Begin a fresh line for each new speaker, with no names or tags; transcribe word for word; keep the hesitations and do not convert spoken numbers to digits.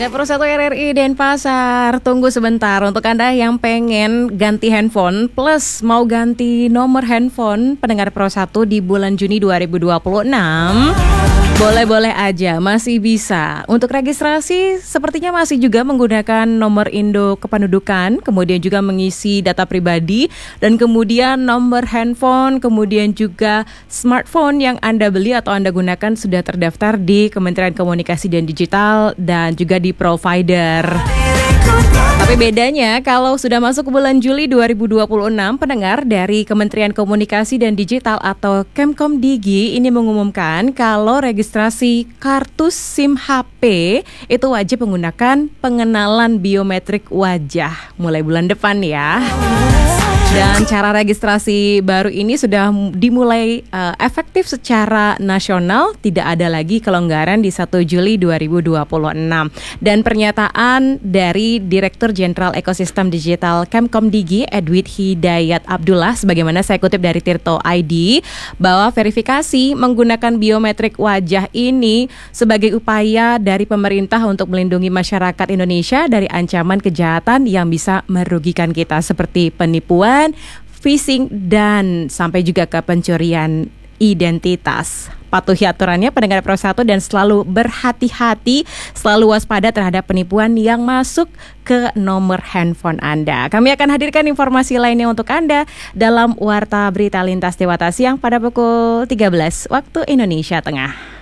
Pendengar Pro satu R R I Denpasar, tunggu sebentar untuk Anda yang pengen ganti handphone plus mau ganti nomor handphone pendengar Pro satu di bulan Juni dua ribu dua puluh enam. Boleh-boleh aja, masih bisa. Untuk registrasi sepertinya masih juga menggunakan nomor induk kependudukan, kemudian juga mengisi data pribadi, dan kemudian nomor handphone, kemudian juga smartphone yang Anda beli atau Anda gunakan sudah terdaftar di Kementerian Komunikasi dan Digital dan juga di provider. Tapi bedanya kalau sudah masuk ke bulan Juli dua ribu dua puluh enam, pendengar dari Kementerian Komunikasi dan Digital atau Kemkomdigi ini mengumumkan kalau registrasi kartu SIM H P itu wajib menggunakan pengenalan biometrik wajah mulai bulan depan ya. Dan cara registrasi baru ini sudah dimulai uh, efektif secara nasional, tidak ada lagi kelonggaran di satu Juli dua ribu dua puluh enam. Dan pernyataan dari Direktur Jenderal Ekosistem Digital Kemkomdigi, Edwin Hidayat Abdullah, sebagaimana saya kutip dari Tirto titik I D, bahwa verifikasi menggunakan biometrik wajah ini sebagai upaya dari pemerintah untuk melindungi masyarakat Indonesia dari ancaman kejahatan yang bisa merugikan kita seperti penipuan, phishing, dan sampai juga ke pencurian identitas. Patuhi aturannya pendengar Pro satu dan selalu berhati-hati, selalu waspada terhadap penipuan yang masuk ke nomor handphone Anda. Kami akan hadirkan informasi lainnya untuk Anda dalam Warta Berita Lintas Dewata Siang pada pukul tiga belas waktu Indonesia Tengah.